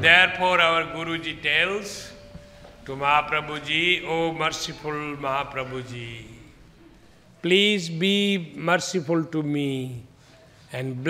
Therefore our Guruji tells to Mahaprabhuji, O merciful Mahaprabhuji, please be merciful to me and